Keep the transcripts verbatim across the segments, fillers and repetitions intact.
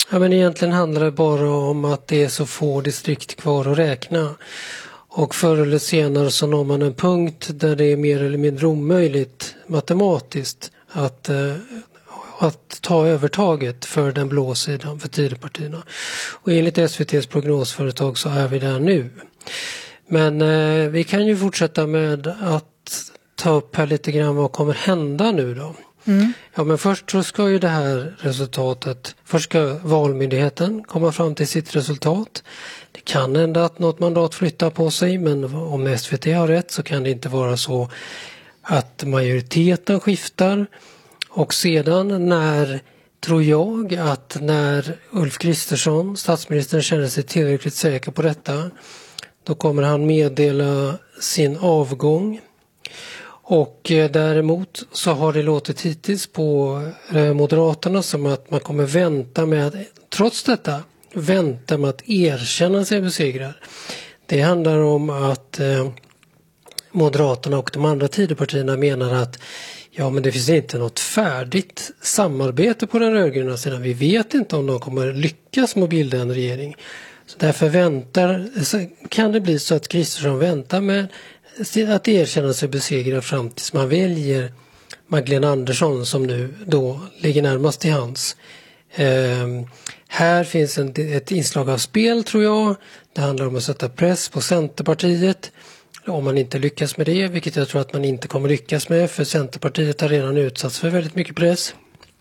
Ja, men egentligen handlar det bara om att det är så få distrikt kvar att räkna. Och förr eller senare så når man en punkt där det är mer eller mindre omöjligt matematiskt att, eh, att ta övertaget för den blå sidan, för Tidöpartierna. Och enligt S V T:s prognosföretag så är vi där nu. Men eh, vi kan ju fortsätta med att ta upp här lite grann vad kommer hända nu då. Mm. Ja, men först så ska ju det här resultatet, först ska Valmyndigheten komma fram till sitt resultat. Det kan hända att något mandat flyttar på sig, men om S V T har rätt så kan det inte vara så att majoriteten skiftar. Och sedan när, tror jag, att när Ulf Kristersson, statsministern, känner sig tillräckligt säker på detta, då kommer han meddela sin avgång. Och eh, däremot så har det låtit hittills på eh, Moderaterna som att man kommer vänta med att, trots detta, vänta med att erkänna sig besegrad. Det handlar om att eh, Moderaterna och de andra Tidöpartierna menar att ja, men det finns inte något färdigt samarbete på den rödgröna sidan. Vi vet inte om de kommer lyckas med att bilda en regering. Så därför väntar, så kan det bli så att Kristersson väntar med att erkänna sig besegrad fram tills man väljer Magdalena Andersson som nu då ligger närmast till hands. Eh, här finns en, ett inslag av spel, tror jag. Det handlar om att sätta press på Centerpartiet. Om man inte lyckas med det, vilket jag tror att man inte kommer lyckas med, för Centerpartiet har redan utsatts för väldigt mycket press.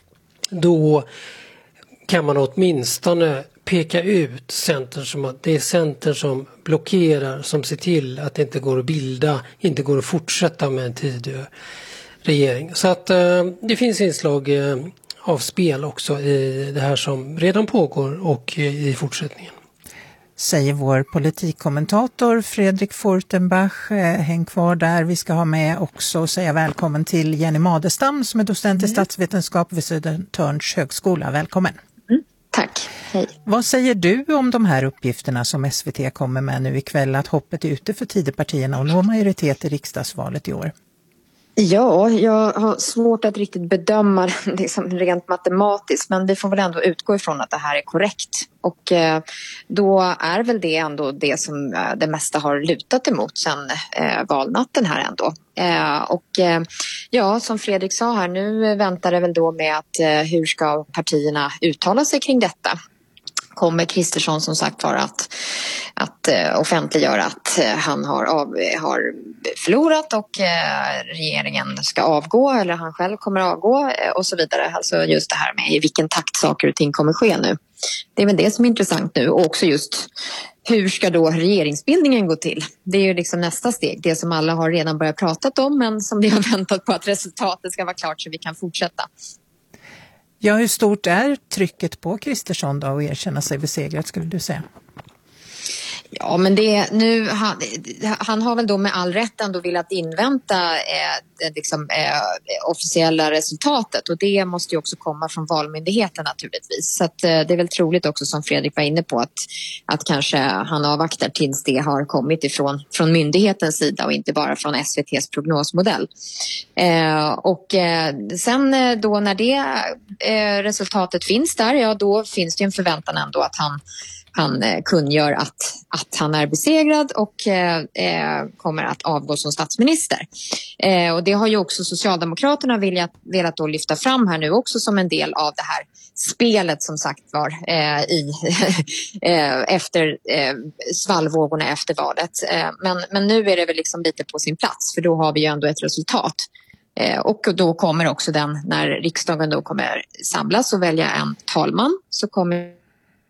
Då kan man åtminstone peka ut Centern som att det är Centern som blockerar, som ser till att det inte går att bilda, inte går att fortsätta med en tidig regering. Så att eh, det finns inslag eh, av spel också i det här som redan pågår och eh, i fortsättningen. Säger vår politikkommentator Fredrik Fortenbach. Häng kvar där. Vi ska ha med också och säga välkommen till Jenny Madestam som är docent i statsvetenskap vid Södertörns högskola. Välkommen. Mm, tack. Hej. Vad säger du om de här uppgifterna som S V T kommer med nu ikväll, att hoppet är ute för Tidöpartierna och nå majoritet i riksdagsvalet i år? Ja, jag har svårt att riktigt bedöma det liksom rent matematiskt, men vi får väl ändå utgå ifrån att det här är korrekt. Och eh, då är väl det ändå det som eh, det mesta har lutat emot sen eh, valnatten här ändå. Eh, och eh, ja, som Fredrik sa här, nu väntar det väl då med att eh, hur ska partierna uttala sig kring detta. Kommer Kristersson som sagt vara att, att uh, offentliggöra att uh, han har, av, har förlorat och uh, regeringen ska avgå, eller han själv kommer avgå uh, och så vidare. Alltså just det här med i vilken takt saker och ting kommer ske nu. Det är väl det som är intressant nu, och också just hur ska då regeringsbildningen gå till? Det är ju liksom nästa steg, det som alla har redan börjat prata om, men som vi har väntat på att resultatet ska vara klart så vi kan fortsätta. Ja, hur stort är trycket på Kristersson då att erkänna sig besegrad, skulle du säga? Ja, men det nu han, han har väl då med all rätt ändå velat invänta eh, liksom, eh, officiella resultatet, och det måste ju också komma från Valmyndigheten naturligtvis. Så att, eh, det är väl troligt också, som Fredrik var inne på, att, att kanske han avvaktar tills det har kommit ifrån från myndighetens sida och inte bara från S V T:s prognosmodell. Eh, och eh, sen då när det eh, resultatet finns där, ja då finns det en förväntan ändå att han Han eh, kungör att, att han är besegrad och eh, kommer att avgå som statsminister. Eh, och det har ju också Socialdemokraterna velat, velat då lyfta fram här nu också som en del av det här spelet som sagt var eh, i, eh, efter eh, svallvågorna efter valet. Eh, men, men nu är det väl liksom lite på sin plats, för då har vi ju ändå ett resultat. Eh, och då kommer också den, när riksdagen då kommer samlas och välja en talman, så kommer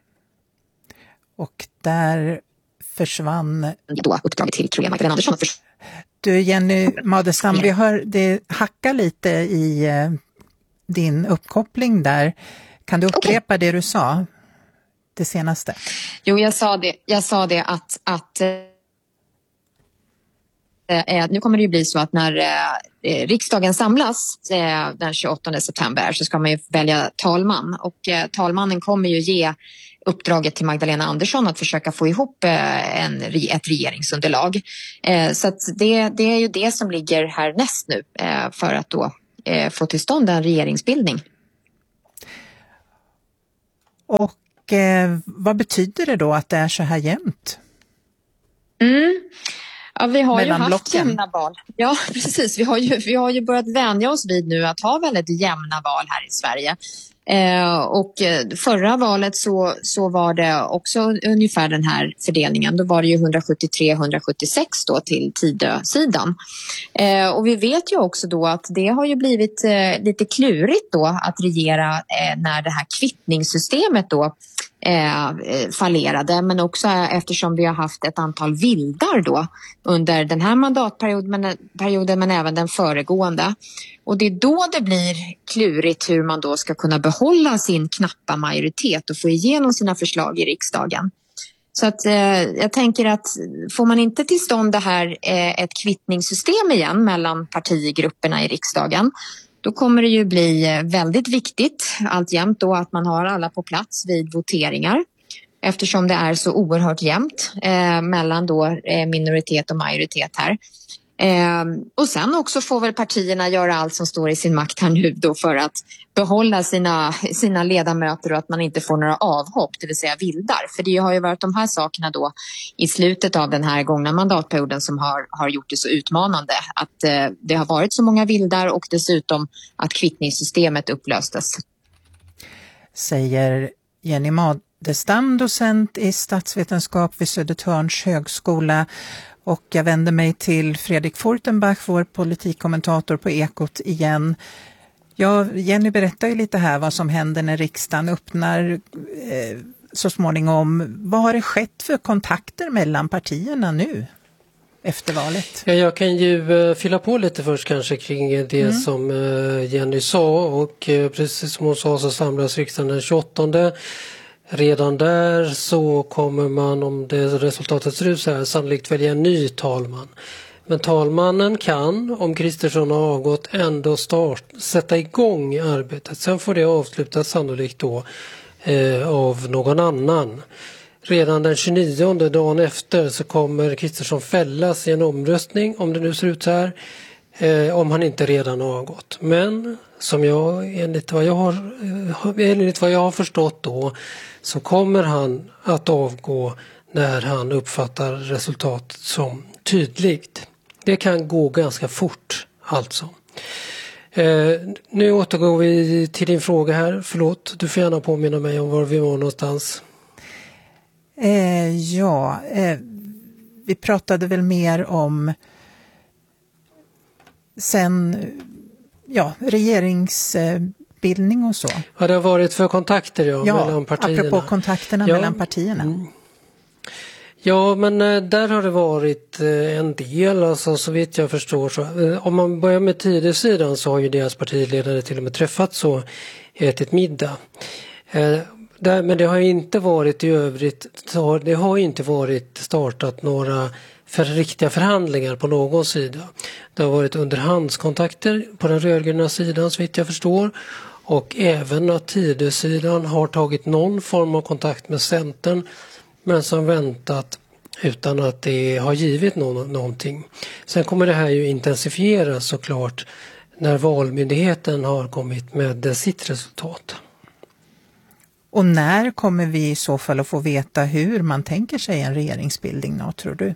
och där försvann då uppdraget till, tror jag, Magdalena Andersson. Du Jenny Madestam, vi hör det hacka lite i eh, din uppkoppling där. Kan du upprepa okay. det du sa, det senaste? Jo, jag sa det, jag sa det att, att eh, nu kommer det ju bli så att när eh, riksdagen samlas eh, den tjugoåttonde september så ska man ju välja talman, och eh, talmannen kommer ju ge uppdraget till Magdalena Andersson att försöka få ihop en, ett regeringsunderlag. Så att det, det är ju det som ligger härnäst nu för att då få till stånd en regeringsbildning. Och Och eh, vad betyder det då att det är så här jämnt? Mm. Ja, vi har ju haft blocken. jämna val. Ja, precis. Vi har, ju, vi har ju börjat vänja oss vid nu att ha väldigt jämna val här i Sverige. Eh, och förra valet så, så var det också ungefär den här fördelningen. Då var det ju hundrasjuttiotre hundrasjuttiosex då till Tidösidan. Eh, och vi vet ju också då att det har ju blivit eh, lite klurigt då att regera eh, när det här kvittningssystemet då Eh, fallerade, men också eftersom vi har haft ett antal vildar då under den här mandatperioden men, perioden, men även den föregående. Och det är då det blir klurigt hur man då ska kunna behålla sin knappa majoritet och få igenom sina förslag i riksdagen. Så att eh, jag tänker att får man inte till stånd det här eh, ett kvittningssystem igen mellan partigrupperna i riksdagen, då kommer det ju bli väldigt viktigt alltjämt då att man har alla på plats vid voteringar eftersom det är så oerhört jämnt eh, mellan då eh, minoritet och majoritet här. Eh, och sen också får väl partierna göra allt som står i sin makt här nu då för att behålla sina, sina ledamöter och att man inte får några avhopp, det vill säga vildar. För det har ju varit de här sakerna då i slutet av den här gångna mandatperioden som har, har gjort det så utmanande. Att eh, det har varit så många vildar och dessutom att kvittningssystemet upplöstes. Säger Jenny Madestam, docent i statsvetenskap vid Södertörns högskola. Och jag vänder mig till Fredrik Fortenbach, vår politikkommentator på Ekot igen. Ja, Jenny berättar ju lite här vad som händer när riksdagen öppnar eh, så småningom. Vad har det skett för kontakter mellan partierna nu efter valet? Ja, jag kan ju uh, fylla på lite först kanske kring det mm. som uh, Jenny sa. Och uh, precis som hon sa så samlas riksdagen den tjugoåttonde. Redan där så kommer man, om det resultatet ser ut så här, sannolikt välja en ny talman. Men talmannen kan, om Kristersson har avgått, ändå start, sätta igång arbetet. Sen får det avslutas sannolikt då eh, av någon annan. Redan den tjugonionde dagen efter så kommer Kristersson fällas i en omröstning, om det nu ser ut så här, eh, om han inte redan har avgått. Men som jag, enligt vad jag har, enligt vad jag har förstått då, så kommer han att avgå när han uppfattar resultatet som tydligt. Det kan gå ganska fort alltså. Eh, nu återgår vi till din fråga här. Förlåt, du får gärna påminna mig om var vi var någonstans. Eh, ja, eh, vi pratade väl mer om sen ja, regeringsbildning och så. Ja, det har varit för kontakter ja, ja mellan partierna. Apropå kontakterna ja. mellan partierna. Mm. Ja, men där har det varit en del, alltså så vitt jag förstår. Så, om man börjar med Tidösidan så har ju deras partiledare till och med träffats så ätit middag. Eh, där, men det har inte varit i övrigt, det har inte varit startat några för riktiga förhandlingar på någon sida. Det har varit underhandskontakter på den rödgröna sidan så vitt jag förstår. Och även att Tidösidan har tagit någon form av kontakt med Centern men som väntat utan att det har givit någon, någonting. Sen kommer det här ju intensifieras såklart när valmyndigheten har kommit med sitt resultat. Och när kommer vi i så fall att få veta hur man tänker sig en regeringsbildning då, tror du?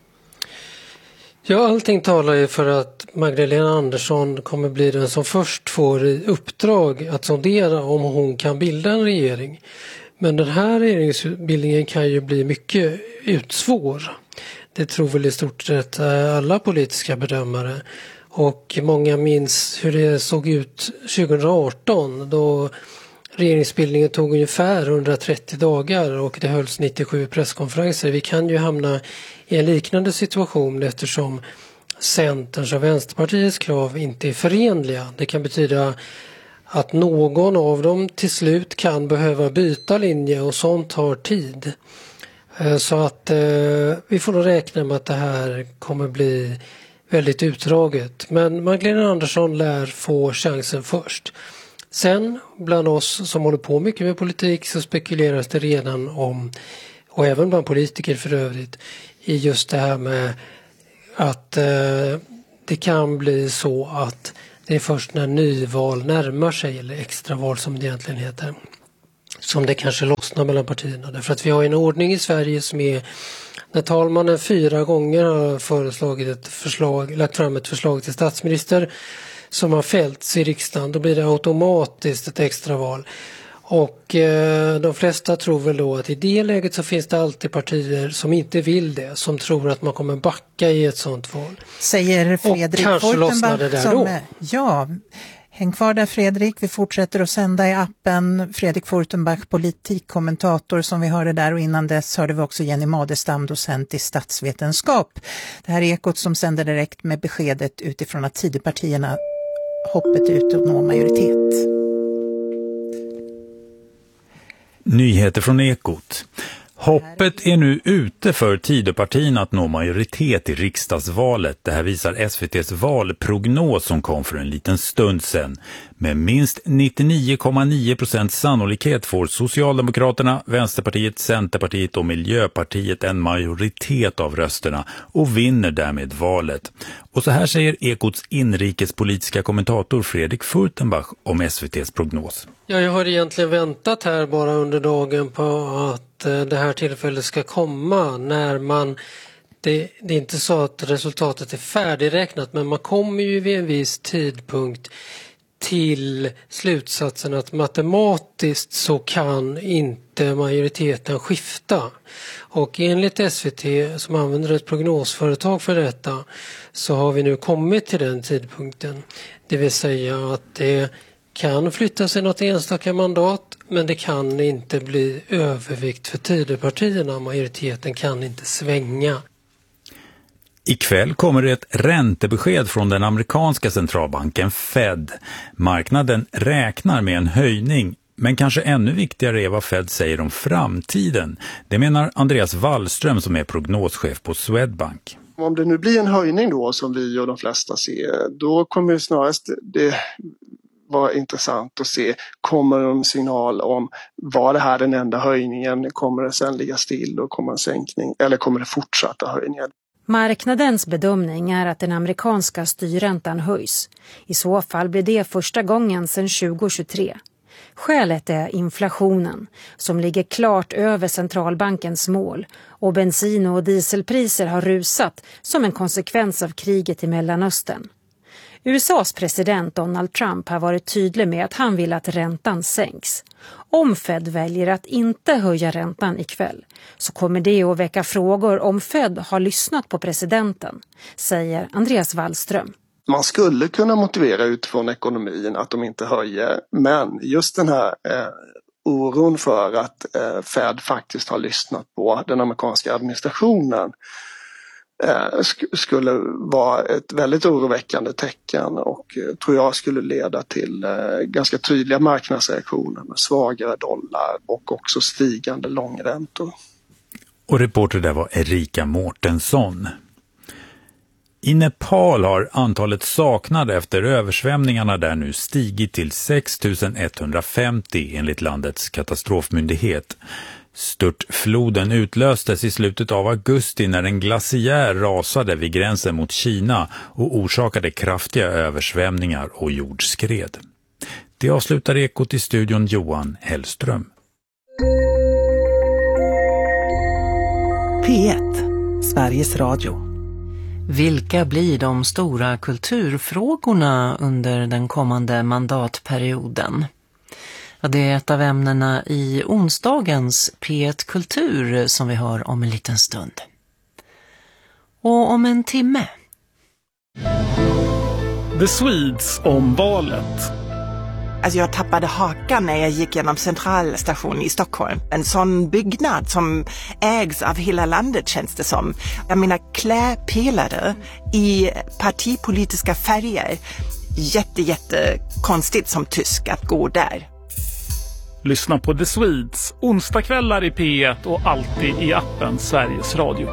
Ja, allting talar ju för att Magdalena Andersson kommer bli den som först får i uppdrag att sondera om hon kan bilda en regering. Men den här regeringsbildningen kan ju bli mycket utsvår. Det tror väl i stort sett alla politiska bedömare. Och många minns hur det såg ut tjugohundraarton då regeringsbildningen tog ungefär hundratrettio dagar och det hölls nittiosju presskonferenser. Vi kan ju hamna i en liknande situation eftersom Centerns och Vänsterpartiets krav inte är förenliga. Det kan betyda att någon av dem till slut kan behöva byta linje och sånt tar tid. Så att eh, vi får nog räkna med att det här kommer bli väldigt utdraget. Men Magdalena Andersson lär få chansen först. Sen bland oss som håller på mycket med politik så spekuleras det redan om, och även bland politiker för övrigt, i just det här med att eh, det kan bli så att det är först när nyval närmar sig, eller extraval som det egentligen heter, som det kanske lossnar mellan partierna. Därför att vi har en ordning i Sverige som är när talmannen fyra gånger har föreslagit ett förslag, lagt fram ett förslag till statsminister som har fällts i riksdagen, då blir det automatiskt ett extraval. Och eh, de flesta tror väl då att i det läget så finns det alltid partier som inte vill det, som tror att man kommer backa i ett sånt val. Säger Fredrik Fortenbach som, då. Ja, häng kvar där Fredrik, vi fortsätter att sända i appen. Fredrik Fortenbach, politikkommentator som vi hörde där, och innan dess hörde vi också Jenny Madestam, docent i statsvetenskap. Det här är Ekot som sänder direkt med beskedet utifrån att Tidöpartierna hoppet ut och nå majoritet. Nyheter från Ekot. Hoppet är nu ute för Tidöpartierna att nå majoritet i riksdagsvalet. Det här visar S V T:s valprognos som kom för en liten stund sedan. Med minst nittionio komma nio procent sannolikhet får Socialdemokraterna, Vänsterpartiet, Centerpartiet och Miljöpartiet en majoritet av rösterna och vinner därmed valet. Och så här säger Ekots inrikespolitiska kommentator Fredrik Fortenbach om S V T:s prognos. Ja, jag har egentligen väntat här bara under dagen på att det här tillfället ska komma när man, det, det är inte så att resultatet är färdigräknat, men man kommer ju vid en viss tidpunkt till slutsatsen att matematiskt så kan inte majoriteten skifta. Och enligt S V T som använder ett prognosföretag för detta så har vi nu kommit till den tidpunkten. Det vill säga att det kan flytta sig något enstaka mandat, men det kan inte bli övervikt för Tidöpartierna. Majoriteten kan inte svänga. Ikväll kommer det ett räntebesked från den amerikanska centralbanken Fed. Marknaden räknar med en höjning, men kanske ännu viktigare är vad Fed säger om framtiden. Det menar Andreas Wallström som är prognoschef på Swedbank. Om det nu blir en höjning då som vi och de flesta ser, då kommer det snarast det vara intressant att se, kommer en signal om var det här den enda höjningen, kommer det sen ligga still och kommer en sänkning eller kommer det fortsatta höjningar? Marknadens bedömning är att den amerikanska styrräntan höjs. I så fall blir det första gången sedan tjugo tjugotre. Skälet är inflationen som ligger klart över centralbankens mål och bensin- och dieselpriser har rusat som en konsekvens av kriget i Mellanöstern. U S A:s president Donald Trump har varit tydlig med att han vill att räntan sänks. Om Fed väljer att inte höja räntan ikväll så kommer det att väcka frågor om Fed har lyssnat på presidenten, säger Andreas Wallström. Man skulle kunna motivera utifrån ekonomin att de inte höjer, men just den här eh, oron för att eh, Fed faktiskt har lyssnat på den amerikanska administrationen eh, sk- skulle vara ett väldigt oroväckande tecken och eh, tror jag skulle leda till eh, ganska tydliga marknadsreaktioner med svagare dollar och också stigande långräntor. Och reporter där var Erika Mårtensson. I Nepal har antalet saknade efter översvämningarna där nu stigit till sex tusen etthundrafemtio enligt landets katastrofmyndighet. Störtfloden utlöstes i slutet av augusti när en glaciär rasade vid gränsen mot Kina och orsakade kraftiga översvämningar och jordskred. Det avslutar Ekot i studion Johan Hellström. P ett, Sveriges Radio. Vilka blir de stora kulturfrågorna under den kommande mandatperioden? Ja, det är ett av ämnena i onsdagens P ett Kultur som vi hör om en liten stund. Och om en timme. The Swedes om valet. Alltså jag tappade hakan när jag gick genom centralstationen i Stockholm. En sån byggnad som ägs av hela landet känns det som. Jag menar kläpelare i partipolitiska färger. Jätte, jätte konstigt som tysk att gå där. Lyssna på The Swedes onsdagskvällar i P ett och alltid i appen Sveriges Radio.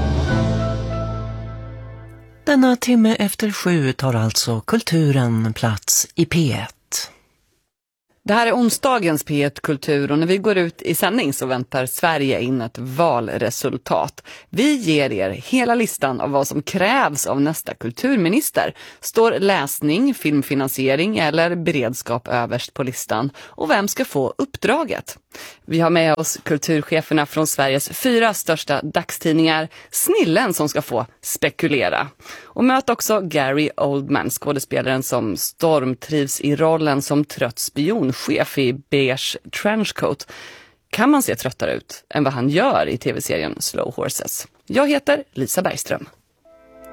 Denna timme efter sju tar alltså kulturen plats i P ett. Det här är onsdagens P ett Kultur och när vi går ut i sändning så väntar Sverige in ett valresultat. Vi ger er hela listan av vad som krävs av nästa kulturminister. Står läsning, filmfinansiering eller beredskap överst på listan? Och vem ska få uppdraget? Vi har med oss kulturcheferna från Sveriges fyra största dagstidningar, Snillen som ska få spekulera. Och möt också Gary Oldman, skådespelaren som stormtrivs i rollen som trött spionchef i beige trenchcoat. Kan man se tröttare ut än vad han gör i tv-serien Slow Horses? Jag heter Lisa Bergström.